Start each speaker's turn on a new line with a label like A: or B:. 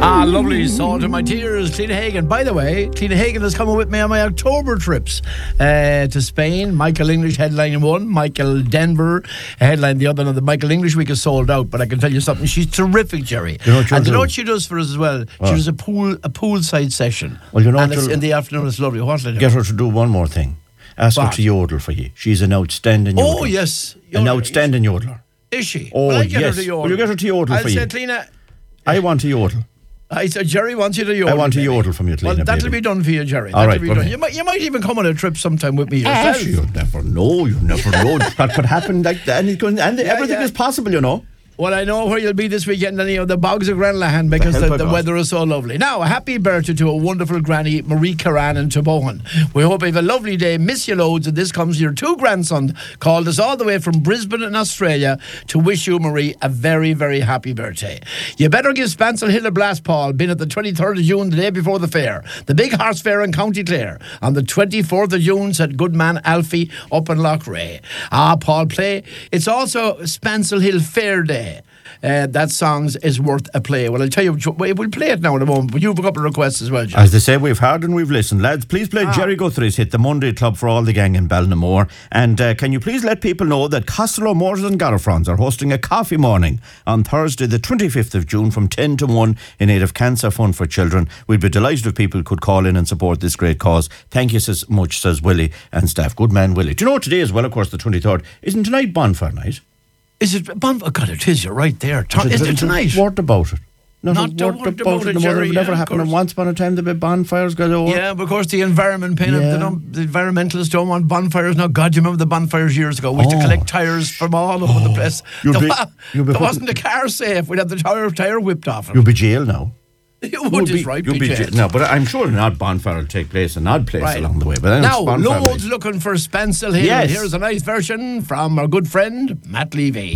A: Lovely. Salt in my tears. Clena Hagan. By the way, Clena Hagan is coming with me on my October trips to Spain. Michael English headline one. Michael Denver headline the other. Now, the Michael English week is sold out, but I can tell you something. She's terrific, Jerry.
B: You know what
A: and you know what she does for us as well? She does a poolside session.
B: Well, you know,
A: and it's in the afternoon. It's lovely. What will I do?
B: Get her to do one more thing. Ask her to yodel for you. She's an outstanding yodeler.
A: Oh, yes.
B: An outstanding yodeler.
A: Is she?
B: Oh,
A: well, I get
B: yes.
A: her to yodel.
B: Will you get her to yodel for you?
A: I said, Clena,
B: I want to yodel.
A: I said, Jerry wants you to yodel.
B: I want to yodel from you, Clena.
A: Well, that'll be done for you, Jerry.
B: All right,
A: be done. You might even come on a trip sometime with me yourself.
B: You never know. You never know. That could happen like that. And everything is possible, you know.
A: Well, I know where you'll be this weekend in the bogs of Granlahan because the weather is so lovely. Now, a happy birthday to a wonderful granny, Marie Caran in Tobohan. We hope you have a lovely day. Miss you loads. And this comes your two grandsons called us all the way from Brisbane in Australia to wish you, Marie, a very, very happy birthday. You better give Spancel Hill a blast, Paul. Been at the 23rd of June, the day before the fair. The big horse fair in County Clare. On the 24th of June, said good man Alfie up in Lochray. Paul, play. It's also Spancel Hill Fair Day. That song is worth a play. Well, I'll tell you, we'll play it now in a moment, but you have a couple of requests as well, Jerry.
B: As they say, we've heard and we've listened. Lads, please play Jerry Guthrie's hit, The Monday Club for all the gang in Ballinamore. And can you please let people know that Costello Motors and Garafrons are hosting a coffee morning on Thursday, the 25th of June from 10 to 1 in aid of Cancer Fund for Children. We'd be delighted if people could call in and support this great cause. Thank you so much, says Willie and staff. Good man, Willie. Do you know what today is? Well, of course, the 23rd. Isn't tonight bonfire night?
A: Is it bonfire? God, it is. You're right there. Is it tonight?
B: What about it?
A: Not a word about it, Jerry.
B: It never happened. And once upon a time, there were bonfires galore.
A: Yeah, but of course, the environment the environmentalists don't want bonfires now. God, you remember the bonfires years ago? We used to collect tyres from all over the place. There wasn't a car safe. We'd have the tyre whipped off it.
B: You'll be jail now.
A: You would be right.
B: You'll be jail. No, but I'm sure an odd bonfire will take place, an odd place along the way. But
A: now, loads looking for Spancel Hill.
B: Yes.
A: Here's a nice version from our good friend, Matt Levy.